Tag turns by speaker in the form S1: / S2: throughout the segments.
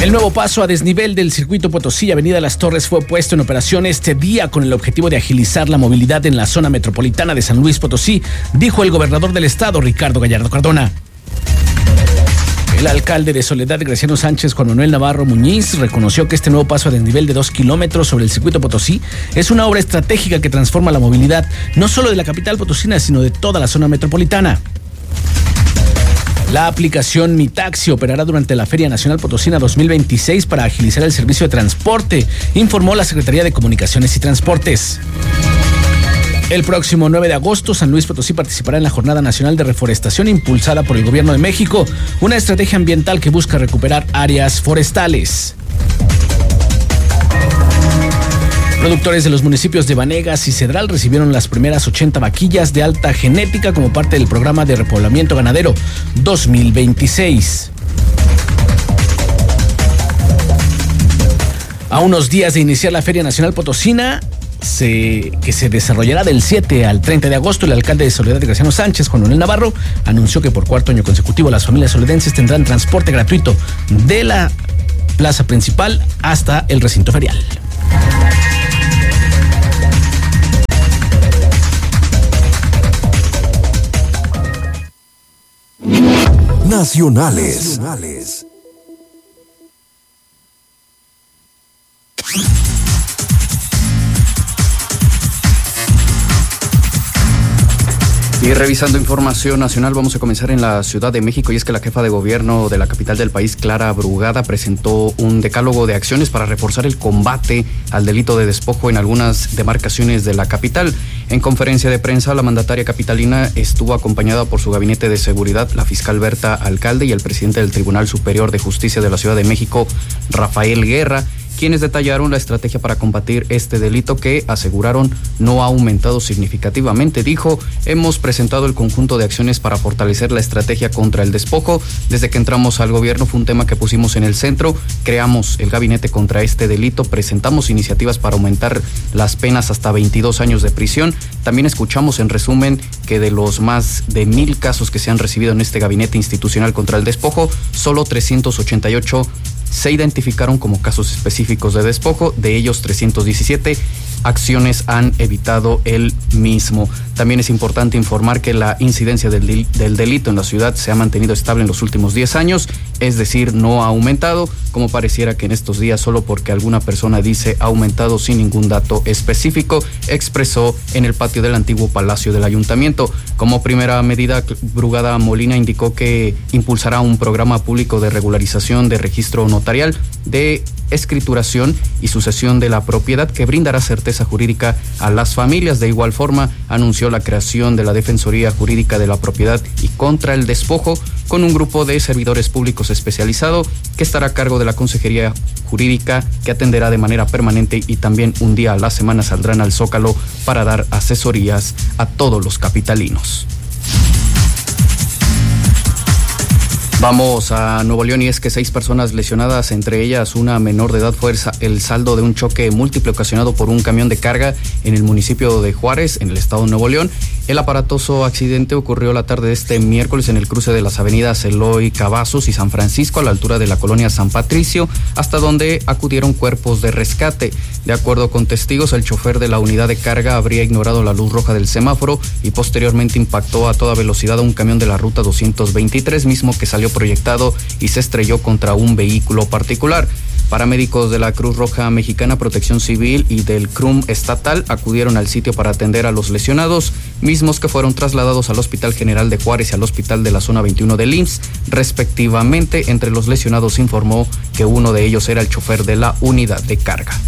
S1: El nuevo paso a desnivel del circuito Potosí, Avenida Las Torres, fue puesto en operación este día con el objetivo de agilizar la movilidad en la zona metropolitana de San Luis Potosí, dijo el gobernador del estado, Ricardo Gallardo Cardona. El alcalde de Soledad, Graciano Sánchez, Juan Manuel Navarro Muñiz, reconoció que este nuevo paso a desnivel de 2 kilómetros sobre el circuito Potosí es una obra estratégica que transforma la movilidad no solo de la capital potosina, sino de toda la zona metropolitana. La aplicación Mi Taxi operará durante la Feria Nacional Potosina 2026 para agilizar el servicio de transporte, informó la Secretaría de Comunicaciones y Transportes. El próximo 9 de agosto, San Luis Potosí participará en la Jornada Nacional de Reforestación impulsada por el Gobierno de México, una estrategia ambiental que busca recuperar áreas forestales. Productores de los municipios de Vanegas y Cedral recibieron las primeras 80 vaquillas de alta genética como parte del programa de repoblamiento ganadero 2026. A unos días de iniciar la Feria Nacional Potosina, que se desarrollará del 7 al 30 de agosto, el alcalde de Soledad, Graciano Sánchez, Juan Manuel Navarro, anunció que por cuarto año consecutivo las familias soledenses tendrán transporte gratuito de la plaza principal hasta el recinto ferial.
S2: Nacionales.
S3: Y revisando información nacional, vamos a comenzar en la Ciudad de México, y es que la jefa de gobierno de la capital del país, Clara Brugada, presentó un decálogo de acciones para reforzar el combate al delito de despojo en algunas demarcaciones de la capital. En conferencia de prensa, la mandataria capitalina estuvo acompañada por su gabinete de seguridad, la fiscal Berta Alcalde, y el presidente del Tribunal Superior de Justicia de la Ciudad de México, Rafael Guerra, quienes detallaron la estrategia para combatir este delito que, aseguraron, no ha aumentado significativamente. Dijo: hemos presentado el conjunto de acciones para fortalecer la estrategia contra el despojo. Desde que entramos al gobierno fue un tema que pusimos en el centro, creamos el gabinete contra este delito, presentamos iniciativas para aumentar las penas hasta 22 años de prisión. También escuchamos, en resumen, que de los más de 1,000 casos que se han recibido en este gabinete institucional contra el despojo, solo 388 se identificaron como casos específicos de despojo. De ellos, 317 acciones han evitado el mismo. También es importante informar que la incidencia del delito en la ciudad se ha mantenido estable en los últimos 10 años, es decir, no ha aumentado, como pareciera que en estos días, solo porque alguna persona dice ha aumentado sin ningún dato específico, expresó en el patio del antiguo Palacio del Ayuntamiento. Como primera medida, Brugada Molina indicó que impulsará un programa público de regularización de registro notarial, de escrituración y sucesión de la propiedad que brindará certeza jurídica a las familias. De igual forma, anunció la creación de la Defensoría Jurídica de la Propiedad y contra el Despojo, con un grupo de servidores públicos especializado que estará a cargo de la Consejería Jurídica, que atenderá de manera permanente, y también un día a la semana saldrán al Zócalo para dar asesorías a todos los capitalinos. Vamos a Nuevo León, y es que 6 personas lesionadas, entre ellas una menor de edad, fue el saldo de un choque múltiple ocasionado por un camión de carga en el municipio de Juárez, en el estado de Nuevo León. El aparatoso accidente ocurrió la tarde de este miércoles en el cruce de las avenidas Eloy Cavazos y San Francisco, a la altura de la colonia San Patricio, hasta donde acudieron cuerpos de rescate. De acuerdo con testigos, el chofer de la unidad de carga habría ignorado la luz roja del semáforo y posteriormente impactó a toda velocidad a un camión de la ruta 223, mismo que salió proyectado y se estrelló contra un vehículo particular. Paramédicos de la Cruz Roja Mexicana, Protección Civil y del CRUM estatal acudieron al sitio para atender a los lesionados, mismos que fueron trasladados al Hospital General de Juárez y al Hospital de la Zona 21 del IMSS, respectivamente. Entre los lesionados informó que uno de ellos era el chofer de la unidad de carga.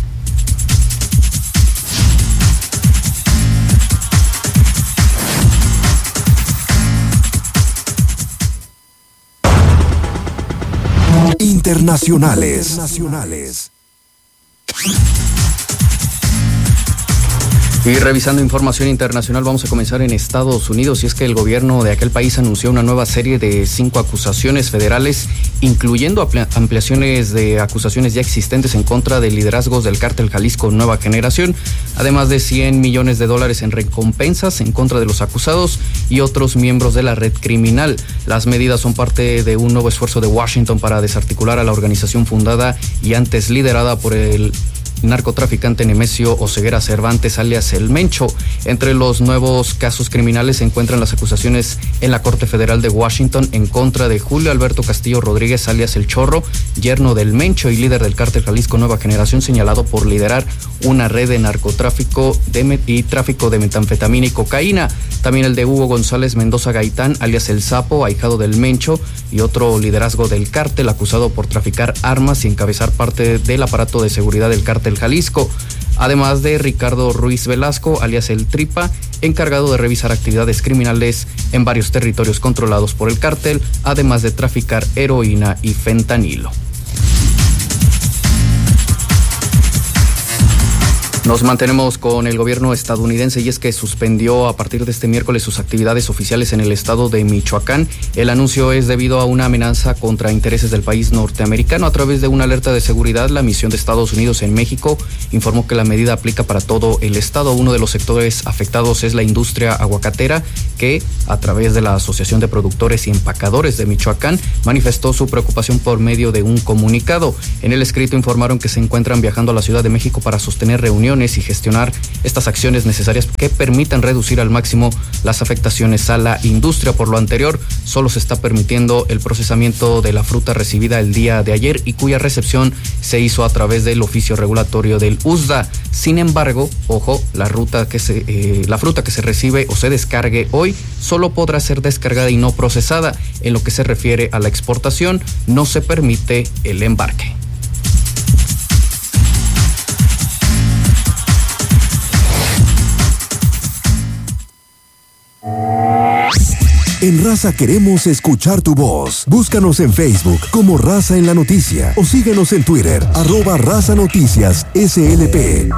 S2: Internacionales.
S3: Y revisando información internacional, vamos a comenzar en Estados Unidos, y es que el gobierno de aquel país anunció una nueva serie de 5 acusaciones federales, incluyendo ampliaciones de acusaciones ya existentes en contra de liderazgos del cártel Jalisco Nueva Generación, además de $100 millones en recompensas en contra de los acusados y otros miembros de la red criminal. Las medidas son parte de un nuevo esfuerzo de Washington para desarticular a la organización fundada y antes liderada por el narcotraficante Nemesio Oseguera Cervantes, alias El Mencho. Entre los nuevos casos criminales se encuentran las acusaciones en la Corte Federal de Washington en contra de Julio Alberto Castillo Rodríguez, alias El Chorro, yerno del Mencho y líder del cártel Jalisco Nueva Generación, señalado por liderar una red de narcotráfico y tráfico de metanfetamina y cocaína. También el de Hugo González Mendoza Gaitán, alias El Sapo, ahijado del Mencho, y otro liderazgo del cártel, acusado por traficar armas y encabezar parte del aparato de seguridad del cártel Jalisco, además de Ricardo Ruiz Velasco, alias El Tripa, encargado de revisar actividades criminales en varios territorios controlados por el cártel, además de traficar heroína y fentanilo. Nos mantenemos con el gobierno estadounidense, y es que suspendió a partir de este miércoles sus actividades oficiales en el estado de Michoacán. El anuncio es debido a una amenaza contra intereses del país norteamericano. A través de una alerta de seguridad, la misión de Estados Unidos en México informó que la medida aplica para todo el estado. Uno de los sectores afectados es la industria aguacatera, que a través de la Asociación de Productores y Empacadores de Michoacán manifestó su preocupación por medio de un comunicado. En el escrito informaron que se encuentran viajando a la Ciudad de México para sostener reuniones y gestionar estas acciones necesarias que permitan reducir al máximo las afectaciones a la industria. Por lo anterior, solo se está permitiendo el procesamiento de la fruta recibida el día de ayer y cuya recepción se hizo a través del oficio regulatorio del USDA. Sin embargo, ojo, la fruta que se recibe o se descargue hoy solo podrá ser descargada y no procesada. En lo que se refiere a la exportación, no se permite el embarque.
S2: En Raza queremos escuchar tu voz. Búscanos en Facebook como Raza en la Noticia o síguenos en Twitter, @Raza Noticias SLP.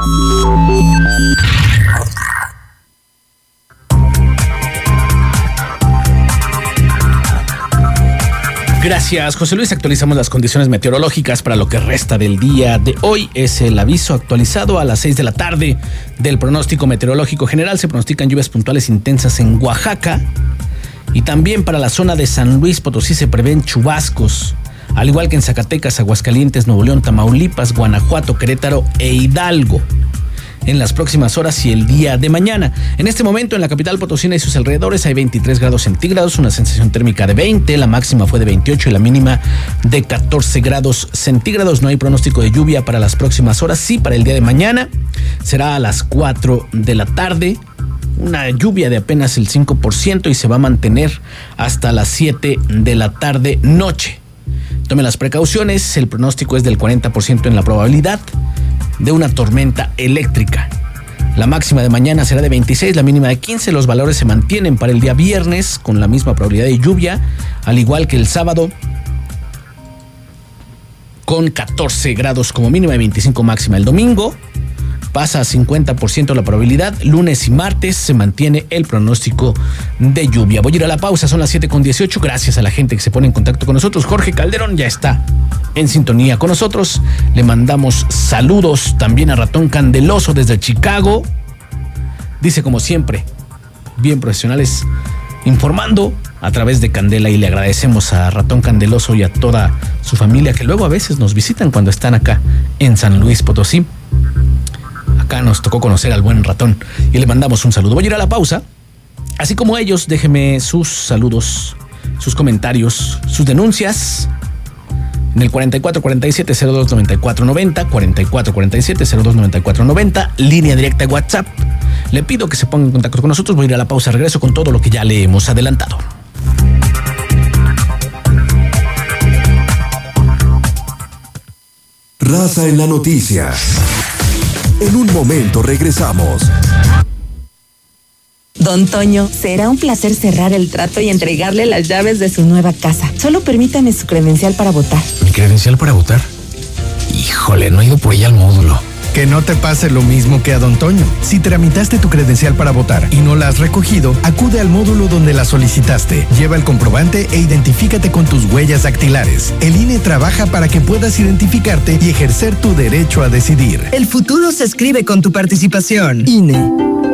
S1: Gracias, José Luis. Actualizamos las condiciones meteorológicas para lo que resta del día de hoy. Es el aviso actualizado a las 6 de la tarde del pronóstico meteorológico general. Se pronostican lluvias puntuales intensas en Oaxaca, y también para la zona de San Luis Potosí se prevén chubascos, al igual que en Zacatecas, Aguascalientes, Nuevo León, Tamaulipas, Guanajuato, Querétaro e Hidalgo en las próximas horas y el día de mañana. En este momento en la capital potosina y sus alrededores hay 23 grados centígrados, una sensación térmica de 20, la máxima fue de 28 y la mínima de 14 grados centígrados. No hay pronóstico de lluvia para las próximas horas. Sí, para el día de mañana será a las 4 de la tarde. Una lluvia de apenas el 5% y se va a mantener hasta las 7 de la tarde noche. Tome las precauciones, el pronóstico es del 40% en la probabilidad de una tormenta eléctrica. La máxima de mañana será de 26, la mínima de 15. Los valores se mantienen para el día viernes con la misma probabilidad de lluvia, al igual que el sábado, con 14 grados como mínima y 25 máxima. El domingo pasa a 50% la probabilidad. Lunes y martes se mantiene el pronóstico de lluvia. Voy a ir a la pausa, son las 7:18. Gracias a la gente que se pone en contacto con nosotros. Jorge Calderón ya está en sintonía con nosotros. Le mandamos saludos también a Ratón Candeloso desde Chicago. Dice, como siempre, bien profesionales, informando a través de Candela, y le agradecemos a Ratón Candeloso y a toda su familia que luego a veces nos visitan cuando están acá en San Luis Potosí. Acá nos tocó conocer al buen Ratón y le mandamos un saludo. Voy a ir a la pausa. Así como ellos, déjeme sus saludos, sus comentarios, sus denuncias en el 4447-029490, 4447-029490, línea directa de WhatsApp. Le pido que se ponga en contacto con nosotros. Voy a ir a la pausa, regreso con todo lo que ya le hemos adelantado.
S2: Raza en la Noticia. En un momento regresamos.
S4: Don Toño, será un placer cerrar el trato y entregarle las llaves de su nueva casa. Solo permítame su credencial para votar.
S5: ¿Mi credencial para votar? Híjole, no he ido por ella al módulo. Que no te pase lo mismo que a don Toño. Si tramitaste tu credencial para votar y no la has recogido, acude al módulo donde la solicitaste. Lleva el comprobante e identifícate con tus huellas dactilares. El INE trabaja para que puedas identificarte y ejercer tu derecho a decidir.
S6: El futuro se escribe con tu participación. INE.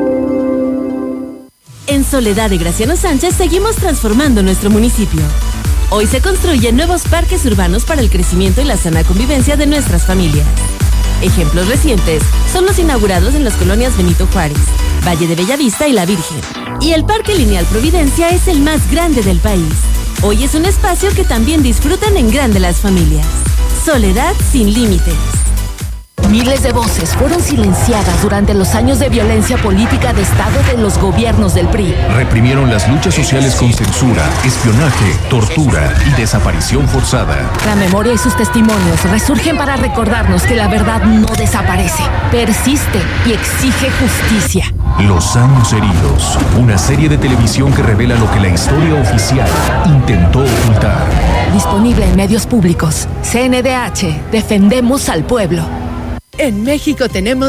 S7: En Soledad de Graciano Sánchez seguimos transformando nuestro municipio. Hoy se construyen nuevos parques urbanos para el crecimiento y la sana convivencia de nuestras familias. Ejemplos recientes son los inaugurados en las colonias Benito Juárez, Valle de Bellavista y La Virgen. Y el Parque Lineal Providencia es el más grande del país. Hoy es un espacio que también disfrutan en grande las familias. Soledad sin límites.
S8: Miles de voces fueron silenciadas durante los años de violencia política de Estado de los gobiernos del PRI.
S9: Reprimieron las luchas sociales con censura, espionaje, tortura y desaparición forzada.
S8: La memoria y sus testimonios resurgen para recordarnos que la verdad no desaparece, persiste y exige justicia.
S9: Los años heridos, una serie de televisión que revela lo que la historia oficial intentó ocultar.
S8: Disponible en medios públicos. CNDH, defendemos al pueblo.
S10: En México tenemos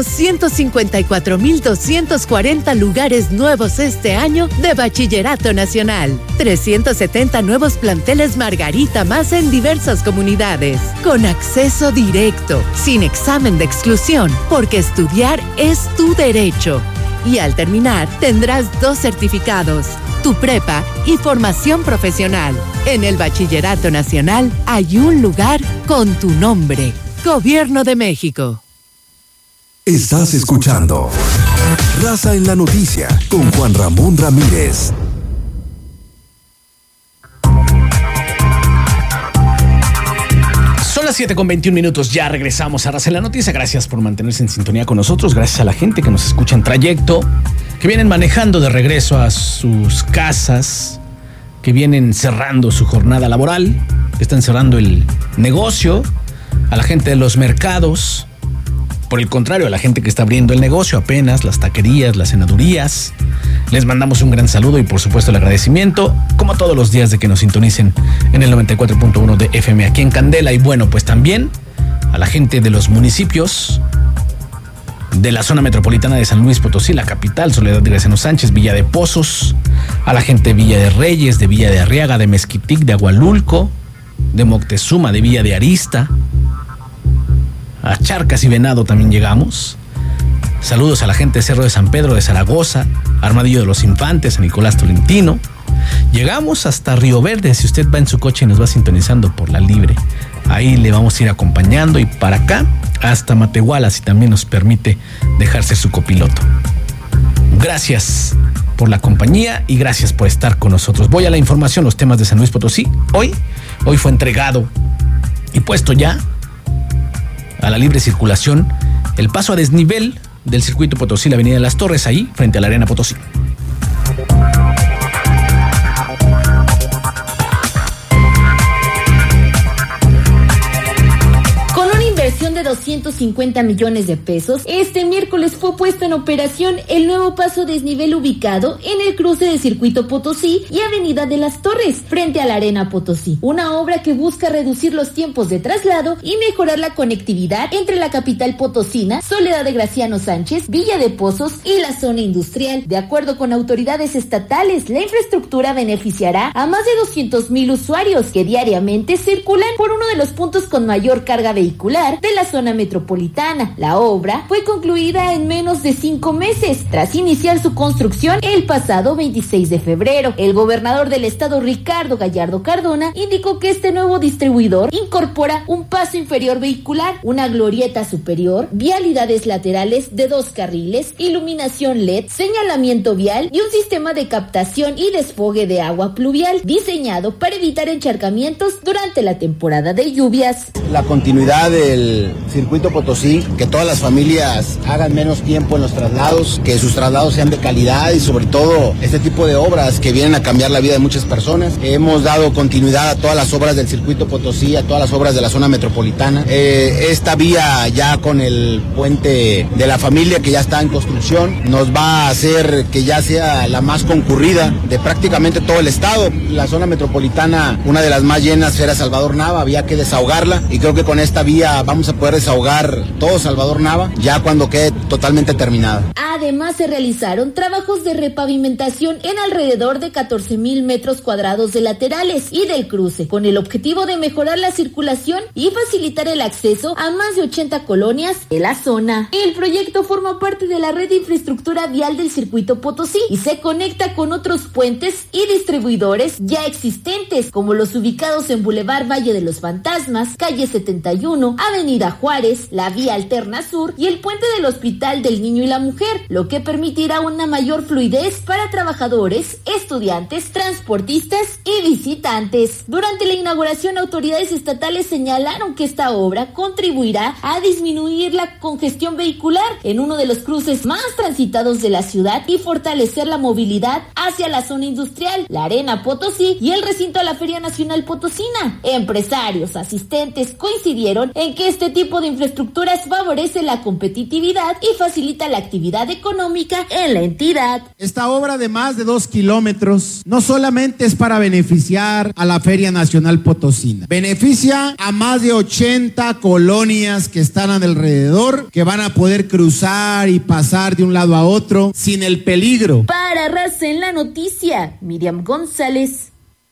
S10: 154,240 lugares nuevos este año de Bachillerato Nacional. 370 nuevos planteles Margarita más en diversas comunidades. Con acceso directo, sin examen de exclusión, porque estudiar es tu derecho. Y al terminar, tendrás 2 certificados, tu prepa y formación profesional. En el Bachillerato Nacional hay un lugar con tu nombre. Gobierno de México.
S2: Estás escuchando Raza en la Noticia con Juan Ramón Ramírez.
S1: Son las 7:21. Ya regresamos a Raza en la Noticia. Gracias por mantenerse en sintonía con nosotros. Gracias a la gente que nos escucha en trayecto, que vienen manejando de regreso a sus casas, que vienen cerrando su jornada laboral, que están cerrando el negocio, a la gente de los mercados. Por el contrario, a la gente que está abriendo el negocio apenas, las taquerías, las cenadurías, les mandamos un gran saludo y por supuesto el agradecimiento, como todos los días, de que nos sintonicen en el 94.1 de FM aquí en Candela. Y bueno, pues también a la gente de los municipios de la zona metropolitana de San Luis Potosí, la capital, Soledad de Graciano Sánchez, Villa de Pozos, a la gente de Villa de Reyes, de Villa de Arriaga, de Mezquitic, de Agualulco, de Moctezuma, de Villa de Arista, a Charcas y Venado también llegamos. Saludos a la gente de Cerro de San Pedro de Zaragoza, Armadillo de los Infantes, a Nicolás Tolentino. Llegamos hasta Río Verde, si usted va en su coche y nos va sintonizando por la Libre. Ahí le vamos a ir acompañando, y para acá hasta Matehuala, si también nos permite dejarse su copiloto. Gracias por la compañía y gracias por estar con nosotros. Voy a la información, los temas de San Luis Potosí. Hoy fue entregado y puesto ya a la libre circulación el paso a desnivel del circuito Potosí, la avenida de las Torres, ahí frente a la Arena Potosí.
S11: De 250 millones de pesos, este miércoles fue puesto en operación el nuevo paso desnivel ubicado en el cruce de Circuito Potosí y Avenida de las Torres, frente a la Arena Potosí. Una obra que busca reducir los tiempos de traslado y mejorar la conectividad entre la capital potosina, Soledad de Graciano Sánchez, Villa de Pozos y la zona industrial. De acuerdo con autoridades estatales, la infraestructura beneficiará a más de 200,000 usuarios que diariamente circulan por uno de los puntos con mayor carga vehicular de la zona metropolitana. La obra fue concluida en menos de 5 meses, tras iniciar su construcción el pasado 26 de febrero. El gobernador del estado, Ricardo Gallardo Cardona, indicó que este nuevo distribuidor incorpora un paso inferior vehicular, una glorieta superior, vialidades laterales de 2 carriles, iluminación LED, señalamiento vial y un sistema de captación y desfogue de agua pluvial, diseñado para evitar encharcamientos durante la temporada de lluvias.
S12: La continuidad del Circuito Potosí, que todas las familias hagan menos tiempo en los traslados, que sus traslados sean de calidad y sobre todo este tipo de obras que vienen a cambiar la vida de muchas personas. Hemos dado continuidad a todas las obras del Circuito Potosí, a todas las obras de la zona metropolitana. Esta vía ya con el puente de la familia que ya está en construcción nos va a hacer que ya sea la más concurrida de prácticamente todo el estado. La zona metropolitana, una de las más llenas, era Salvador Nava, había que desahogarla y creo que con esta vía vamos a poder poder desahogar todo Salvador Nava ya cuando quede totalmente terminada.
S11: Además, se realizaron trabajos de repavimentación en alrededor de 14,000 metros cuadrados de laterales y del cruce, con el objetivo de mejorar la circulación y facilitar el acceso a más de 80 colonias de la zona. El proyecto forma parte de la red de infraestructura vial del Circuito Potosí y se conecta con otros puentes y distribuidores ya existentes, como los ubicados en Boulevard Valle de los Fantasmas, Calle 71, Avenida Juárez, la Vía Alterna Sur y el puente del Hospital del Niño y la Mujer, lo que permitirá una mayor fluidez para trabajadores, estudiantes, transportistas y visitantes. Durante la inauguración, autoridades estatales señalaron que esta obra contribuirá a disminuir la congestión vehicular en uno de los cruces más transitados de la ciudad y fortalecer la movilidad hacia la zona industrial, la Arena Potosí y el recinto de la Feria Nacional Potosina. Empresarios, asistentes coincidieron en que este tipo de infraestructuras favorece la competitividad y facilita la actividad económica en la entidad.
S13: Esta obra de más de 2 kilómetros no solamente es para beneficiar a la Feria Nacional Potosina, beneficia a más de 80 colonias que están alrededor, que van a poder cruzar y pasar de un lado a otro sin el peligro.
S11: Para Raza en la Noticia, Miriam González.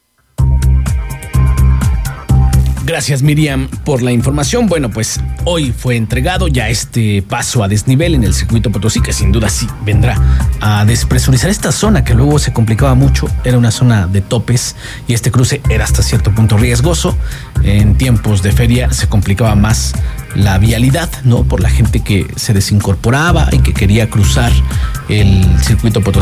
S1: Gracias, Miriam, por la información. Bueno, pues hoy fue entregado ya este paso a desnivel en el Circuito Potosí, que sin duda sí vendrá a despresurizar esta zona que luego se complicaba mucho. Era una zona de topes y este cruce era hasta cierto punto riesgoso. En tiempos de feria se complicaba más la vialidad, ¿no? Por la gente que se desincorporaba y que quería cruzar el Circuito Potosí.